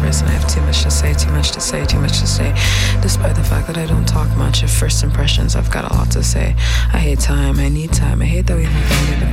artist, and I have too much to say, too much to say, too much to say. Despite the fact that I don't talk much, at first impressions, I've got a lot to say. I hate time, I need time, I hate that we move on to the